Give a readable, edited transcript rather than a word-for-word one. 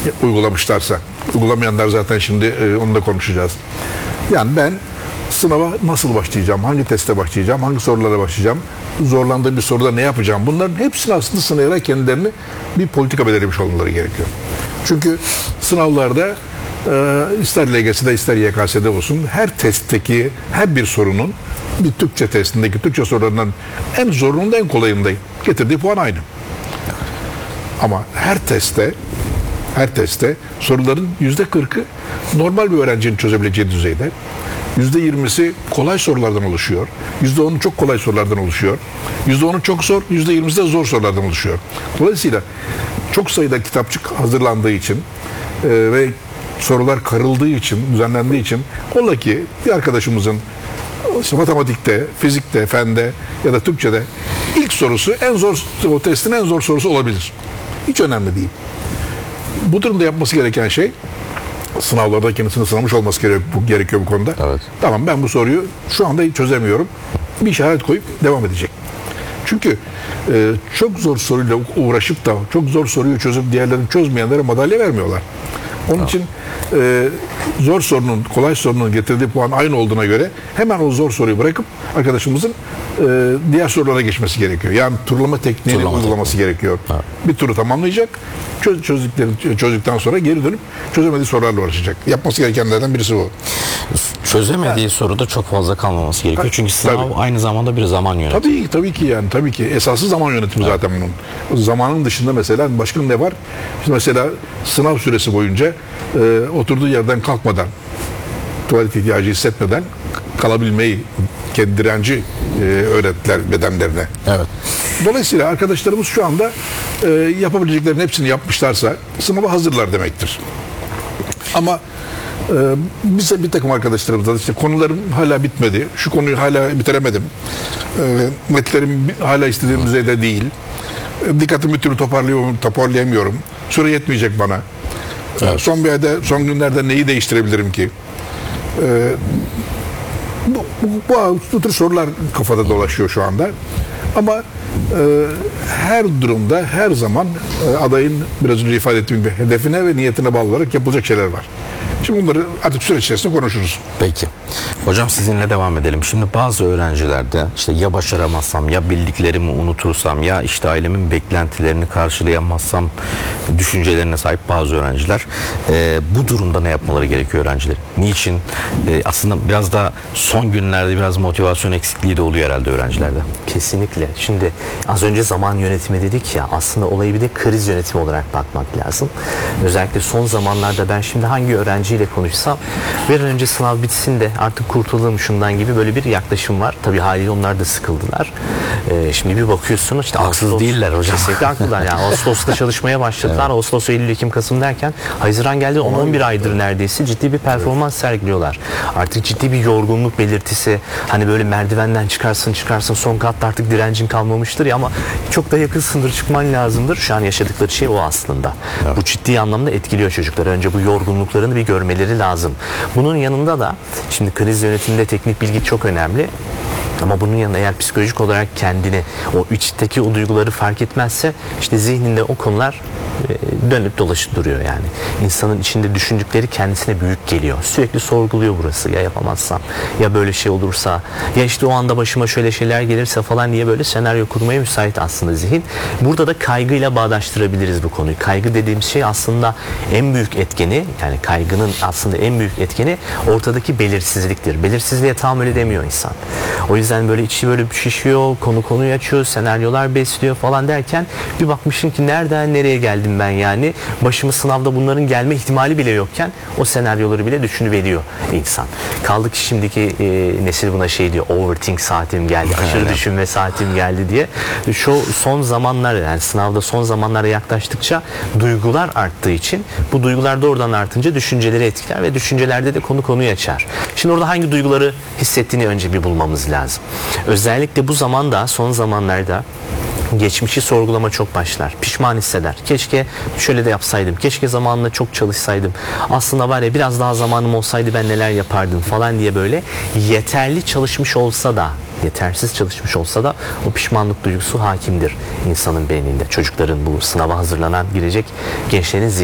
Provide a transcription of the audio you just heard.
uygulamışlarsa. Uygulamayanlar zaten şimdi onu da konuşacağız. Yani ben sınava nasıl başlayacağım, hangi teste başlayacağım, hangi sorulara başlayacağım, zorlandığım bir soruda ne yapacağım, bunların hepsini aslında sınayarak kendilerini bir politika belirlemiş olmaları gerekiyor. Çünkü sınavlarda ister LGS'de ister YKS'de olsun her testteki her bir sorunun bir Türkçe testindeki Türkçe sorularından en zorunun da en kolayında getirdiği puan aynı. Ama her testte soruların %40'ı normal bir öğrencinin çözebileceği düzeyde. %20'si kolay sorulardan oluşuyor. %10'u çok kolay sorulardan oluşuyor. %10'u çok zor, %20'si de zor sorulardan oluşuyor. Dolayısıyla çok sayıda kitapçık hazırlandığı için ve sorular karıldığı için, düzenlendiği için ola ki bir arkadaşımızın işte matematikte, fizikte, fende ya da Türkçe'de ilk sorusu en zor, o testin en zor sorusu olabilir. Hiç önemli değil. Bu durumda yapması gereken şey sınavlarda kendisini sınamış olması gerekiyor bu konuda. Evet. Tamam, ben bu soruyu şu anda çözemiyorum. Bir işaret koyup devam edecek. Çünkü çok zor soruyla uğraşıp da çok zor soruyu çözüp diğerlerini çözmeyenlere madalya vermiyorlar. Onun için zor sorunun, kolay sorunun getirdiği puan aynı olduğuna göre hemen o zor soruyu bırakıp arkadaşımızın diğer sorulara geçmesi gerekiyor. Yani turlama tekniğini uygulaması gerekiyor. Evet. Bir turu tamamlayacak. Çözdükten sonra geri dönüp çözemediği sorularla uğraşacak. Yapması gerekenlerden birisi bu. Çözemediği soruda çok fazla kalmaması gerekiyor. Çünkü sınav aynı zamanda bir zaman yönetimi. Tabii ki yani tabii ki esası zaman yönetimi zaten bunun. Zamanın dışında mesela başka ne var? İşte mesela sınav süresi boyunca oturduğu yerden kalkmadan, tuvalet ihtiyacı hissetmeden kalabilmeyi, kendi direnci öğrettiler bedenlerine. Evet. Dolayısıyla arkadaşlarımız şu anda yapabileceklerinin hepsini yapmışlarsa sınava hazırlar demektir. Ama bize bir takım arkadaşlarımız da işte konularım hala bitmedi, şu konuyu hala bitiremedim, netlerim hala istediğim düzeyde değil, dikkatimi bir türlü toparlayamıyorum, süre yetmeyecek bana, evet. Son günlerde neyi değiştirebilirim ki? Bu tür sorular kafada dolaşıyor şu anda. Ama her durumda, her zaman adayın biraz önce ifade ettiğim gibi hedefine ve niyetine bağlı olarak yapılacak şeyler var. Şimdi bunları artık süreç içerisinde konuşuruz. Peki. Hocam sizinle devam edelim. Şimdi bazı öğrencilerde işte ya başaramazsam, ya bildiklerimi unutursam, ya işte ailemin beklentilerini karşılayamazsam düşüncelerine sahip bazı öğrenciler. Bu durumda ne yapmaları gerekiyor öğrencilerin? Niçin? Aslında biraz da son günlerde biraz motivasyon eksikliği de oluyor herhalde öğrencilerde. Kesinlikle. Şimdi az önce zaman yönetimi dedik ya, aslında olayı bir de kriz yönetimi olarak bakmak lazım. Özellikle son zamanlarda ben şimdi hangi öğrenciyle konuşsam bir an önce sınav bitsin de artık kurtulalım şundan gibi böyle bir yaklaşım var. Tabii haliyle onlar da sıkıldılar. Şimdi bir bakıyorsunuz işte haksız değiller hocam. Kesinlikle haklılar. Yani Ağustos'ta çalışmaya başladılar. Evet. Ağustos, Eylül, Ekim, Kasım derken Haziran geldi, 10-11 aydır neredeyse ciddi bir performans sergiliyorlar. Artık ciddi bir yorgunluk belirtisi, hani böyle merdivenden çıkarsın son katta artık direncin kalmamıştır ya, ama çok da yakınsındır, çıkman lazımdır. Şu an yaşadıkları şey o aslında. Evet. Bu ciddi anlamda etkiliyor çocukları. Önce bu yorgunluklarını bir görmeleri lazım. Bunun yanında da şimdi kriz yönetiminde teknik bilgi çok önemli. Ama bunun yanında eğer psikolojik olarak kendini, o içteki o duyguları fark etmezse işte zihninde o konular dönüp dolaşıp duruyor yani. İnsanın içinde düşündükleri kendisine büyük geliyor. Sürekli sorguluyor burası. Ya yapamazsam, ya böyle şey olursa, ya işte o anda başıma şöyle şeyler gelirse falan diye böyle senaryo kurmaya müsait aslında zihin. Burada da kaygıyla bağdaştırabiliriz bu konuyu. Kaygı dediğim şey aslında en büyük etkeni, yani kaygının aslında en büyük etkeni ortadaki belirsizliktir. Belirsizliğe tahammül edemiyor insan. O yüzden böyle içi böyle şişiyor, konuyu açıyor, senaryolar besliyor falan derken bir bakmışsın ki nereden nereye geldim ben yani. Başıma sınavda bunların gelme ihtimali bile yokken o senaryoları bile düşünüveriyor insan. Kaldı ki şimdiki nesil buna şey diyor, overthink saatim geldi, aşırı düşünme saatim geldi diye. Şu son zamanlar, yani sınavda son zamanlara yaklaştıkça duygular arttığı için, bu duygular doğrudan artınca düşünceleri etkiler ve düşüncelerde de konuyu açar. Şimdi orada hangi duyguları hissettiğini önce bir bulmamız lazım. Özellikle bu zamanda, son zamanlarda geçmişi sorgulama çok başlar. Pişman hisseder. Keşke şöyle de yapsaydım. Keşke zamanında çok çalışsaydım. Aslında var ya, biraz daha zamanım olsaydı ben neler yapardım falan diye böyle yeterli çalışmış olsa da, yetersiz çalışmış olsa da o pişmanlık duygusu hakimdir insanın beyninde. Çocukların, bu sınava hazırlanan, girecek gençlerin